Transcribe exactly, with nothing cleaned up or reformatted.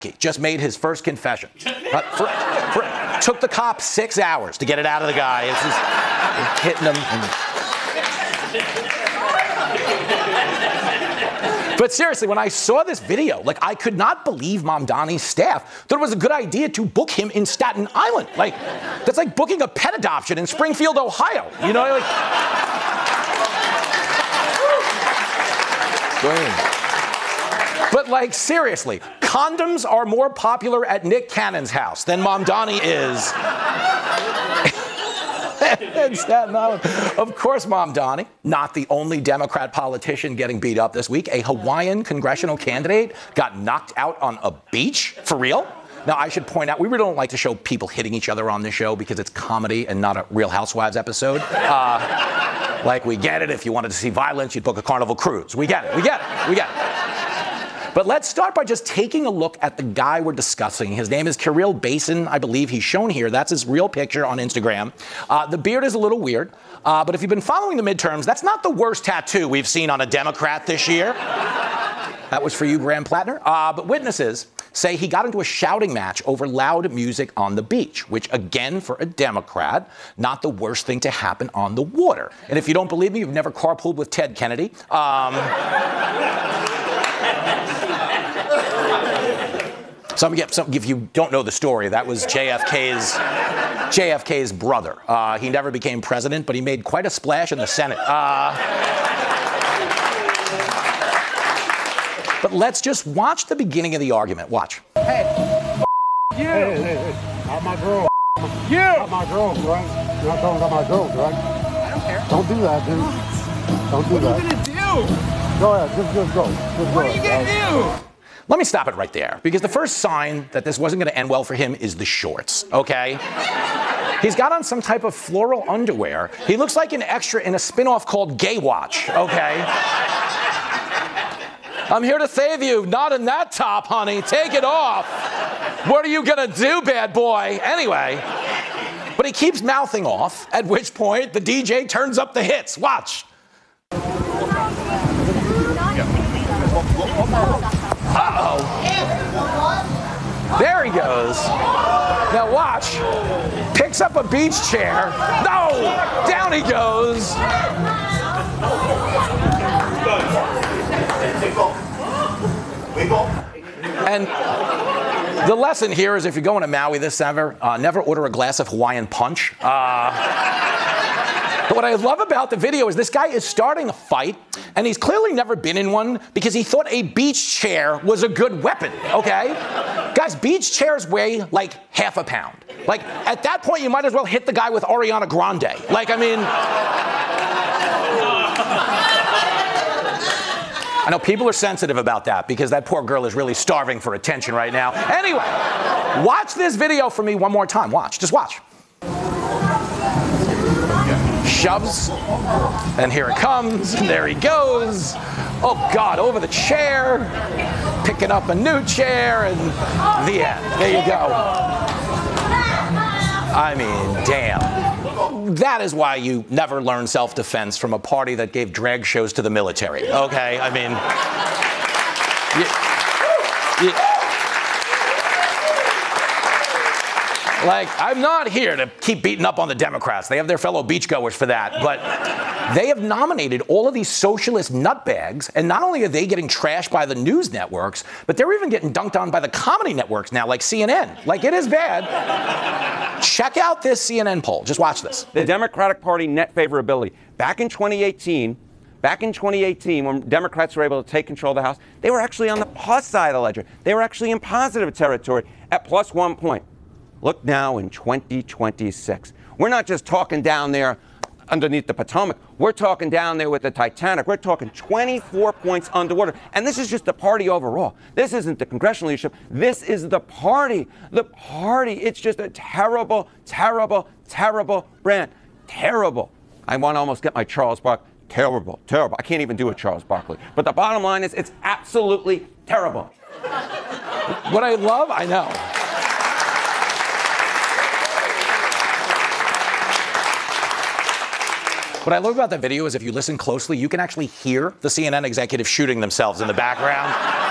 just made his first confession. Uh, for, for, took the cops six hours to get it out of the guy. It's just hitting him. And... But seriously, when I saw this video, like, I could not believe Mamdani's staff thought it was a good idea to book him in Staten Island. Like, that's like booking a pet adoption in Springfield, Ohio. You know, like... But, like, seriously, condoms are more popular at Nick Cannon's house than Mamdani is in Staten Island. Of course, Mamdani, not the only Democrat politician getting beat up this week. A Hawaiian congressional candidate got knocked out on a beach. For real? Now, I should point out, we really don't like to show people hitting each other on this show because it's comedy and not a Real Housewives episode. Uh, like, we get it. If you wanted to see violence, you'd book a Carnival cruise. We get it. We get it. We get it. But let's start by just taking a look at the guy we're discussing. His name is Kirill Basin, I believe he's shown here. That's his real picture on Instagram. Uh, the beard is a little weird, uh, but if you've been following the midterms, that's not the worst tattoo we've seen on a Democrat this year. That was for you, Graham Plattner. Uh, but witnesses say he got into a shouting match over loud music on the beach, which, again, for a Democrat, not the worst thing to happen on the water. And if you don't believe me, you've never carpooled with Ted Kennedy. Um... Some, some, if you don't know the story, that was J F K's J F K's brother. Uh, he never became president, but he made quite a splash in the Senate. Uh, but let's just watch the beginning of the argument. Watch. Hey, you. Hey, hey, hey. Not my girl. You. Not my girl, right? You're not talking about my girl, right? I don't care. Don't do that, dude. Don't do what that. What are you gonna do? Go ahead. Just, just go. Just what go are you ahead, gonna right? do? Let me stop it right there, because the first sign that this wasn't going to end well for him is the shorts, okay? He's got on some type of floral underwear. He looks like an extra in a spin-off called Gay Watch, okay? I'm here to save you. Not in that top, honey. Take it off. What are you going to do, bad boy? Anyway, but he keeps mouthing off, at which point the D J turns up the hits. Watch. Uh-oh. There he goes. Now watch. Picks up a beach chair. No! Down he goes. And the lesson here is if you're going to Maui this summer, uh, never order a glass of Hawaiian punch. Uh... But what I love about the video is this guy is starting a fight, and he's clearly never been in one because he thought a beach chair was a good weapon, okay? Guys, beach chairs weigh like half a pound. Like, at that point, you might as well hit the guy with Ariana Grande. Like, I mean... I know people are sensitive about that because that poor girl is really starving for attention right now. Anyway, watch this video for me one more time. Watch. Just watch. Shoves, and here it comes, and there he goes. Oh, God, over the chair, picking up a new chair, and the end. There you go. I mean, damn. That is why you never learn self-defense from a party that gave drag shows to the military, okay? I mean, you, you, like, I'm not here to keep beating up on the Democrats. They have their fellow beachgoers for that. But they have nominated all of these socialist nutbags, and not only are they getting trashed by the news networks, but they're even getting dunked on by the comedy networks now, like C N N. Like, it is bad. Check out this C N N poll. Just watch this. The Democratic Party net favorability. Back in twenty eighteen, back in twenty eighteen, when Democrats were able to take control of the House, they were actually on the plus side of the ledger. They were actually in positive territory at plus one point. Look now in twenty twenty-six. We're not just talking down there underneath the Potomac. We're talking down there with the Titanic. We're talking twenty-four points underwater. And this is just the party overall. This isn't the congressional leadership. This is the party. The party. It's just a terrible, terrible, terrible brand. Terrible. I want to almost get my Charles Barkley. Terrible, terrible. I can't even do a Charles Barkley. But the bottom line is it's absolutely terrible. What I love, I know. What I love about that video is if you listen closely, you can actually hear the C N N executives shooting themselves in the background.